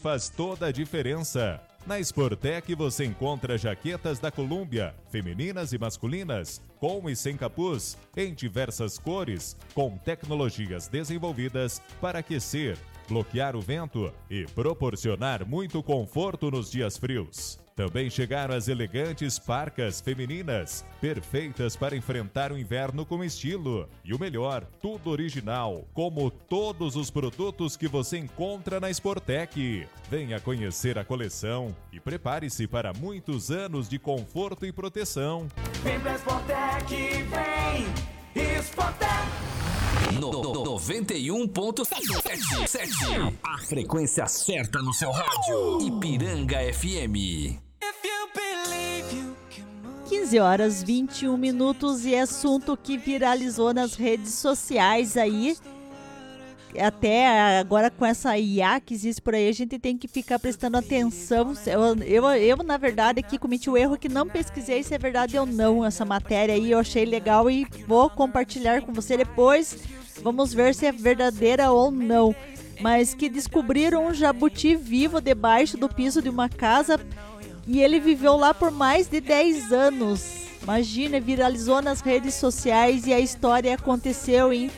faz toda a diferença. Na Sportec você encontra jaquetas da Columbia, femininas e masculinas, com e sem capuz, em diversas cores, com tecnologias desenvolvidas para aquecer, bloquear o vento e proporcionar muito conforto nos dias frios. Também chegaram as elegantes parcas femininas, perfeitas para enfrentar o inverno com estilo. E o melhor, tudo original, como todos os produtos que você encontra na Sportec. Venha conhecer a coleção e prepare-se para muitos anos de conforto e proteção. Vem pra Sportec, vem! Sportec! 91.7. A frequência certa no seu rádio. Ipiranga FM. 15 horas 21 minutos e assunto que viralizou nas redes sociais aí. Até agora com essa IA que existe por aí, a gente tem que ficar prestando atenção. Eu na verdade, aqui cometi o erro que não pesquisei se é verdade ou não essa matéria aí. Eu achei legal e vou compartilhar com você depois. Vamos ver se é verdadeira ou não. Mas que descobriram um jabuti vivo debaixo do piso de uma casa e ele viveu lá por mais de 10 anos. Imagina, viralizou nas redes sociais e a história aconteceu em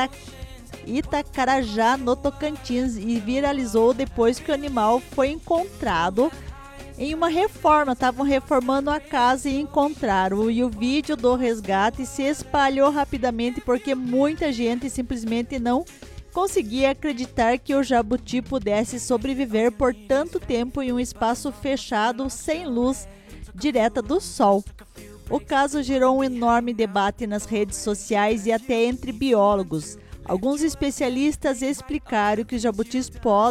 Itacarajá, no Tocantins, e viralizou depois que o animal foi encontrado em uma reforma. Estavam reformando a casa e encontraram. E o vídeo do resgate se espalhou rapidamente porque muita gente simplesmente não conseguia acreditar que o jabuti pudesse sobreviver por tanto tempo em um espaço fechado sem luz direta do sol. O caso gerou um enorme debate nas redes sociais e até entre biólogos. Alguns especialistas explicaram que os jabutis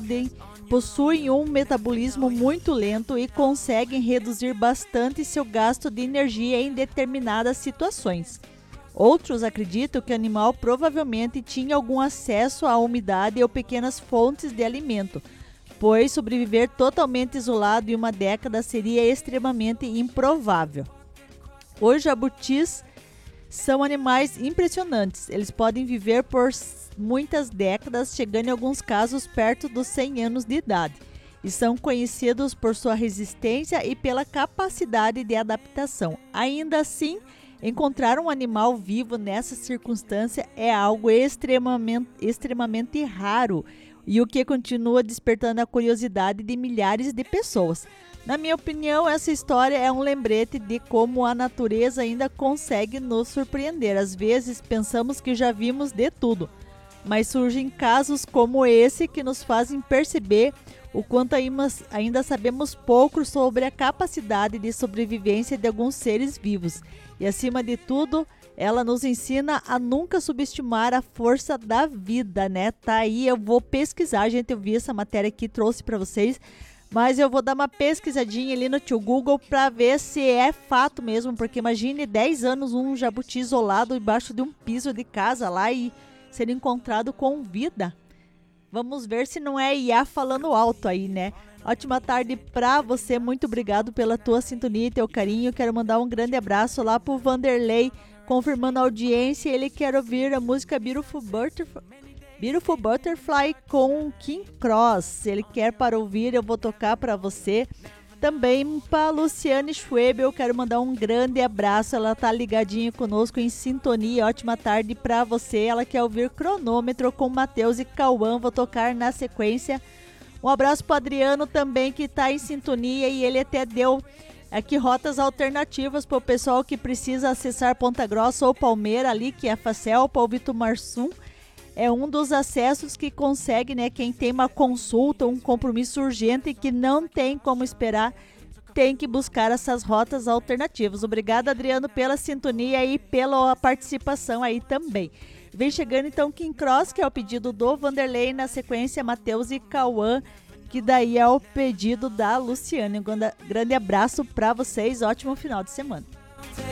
possuem um metabolismo muito lento e conseguem reduzir bastante seu gasto de energia em determinadas situações. Outros acreditam que o animal provavelmente tinha algum acesso à umidade ou pequenas fontes de alimento, pois sobreviver totalmente isolado em uma década seria extremamente improvável. Os jabutis são animais impressionantes. Eles podem viver por muitas décadas, chegando em alguns casos perto dos 100 anos de idade. E são conhecidos por sua resistência e pela capacidade de adaptação. Ainda assim, encontrar um animal vivo nessa circunstância é algo extremamente raro e o que continua despertando a curiosidade de milhares de pessoas. Na minha opinião, essa história é um lembrete de como a natureza ainda consegue nos surpreender. Às vezes pensamos que já vimos de tudo, mas surgem casos como esse que nos fazem perceber o quanto ainda sabemos pouco sobre a capacidade de sobrevivência de alguns seres vivos. E acima de tudo, ela nos ensina a nunca subestimar a força da vida, né? Tá aí, eu vou pesquisar, gente, eu vi essa matéria aqui, trouxe para vocês, mas eu vou dar uma pesquisadinha ali no tio Google para ver se é fato mesmo, porque imagine 10 anos um jabuti isolado embaixo de um piso de casa lá e ser encontrado com vida. Vamos ver se não é IA falando alto aí, né? Ótima tarde pra você, muito obrigado pela tua sintonia e teu carinho. Quero mandar um grande abraço lá pro Vanderlei, confirmando a audiência. Ele quer ouvir a música Beautiful Butterfly com King Cross. Ele quer para ouvir, eu vou tocar para você. Também para Luciane Schwebel, eu quero mandar um grande abraço. Ela tá ligadinha conosco em sintonia. Ótima tarde para você. Ela quer ouvir Cronômetro com Matheus e Cauã. Vou tocar na sequência. Um abraço para Adriano também, que tá em sintonia e ele até deu aqui rotas alternativas para o pessoal que precisa acessar Ponta Grossa ou Palmeira ali, que é a Facelpa ou Vitor Marsum. É um dos acessos que consegue, né? Quem tem uma consulta, um compromisso urgente que não tem como esperar, tem que buscar essas rotas alternativas. Obrigada, Adriano, pela sintonia e pela participação aí também. Vem chegando então King Cross, que é o pedido do Vanderlei, na sequência Matheus e Cauã, que daí é o pedido da Luciane. Um grande abraço para vocês, ótimo final de semana.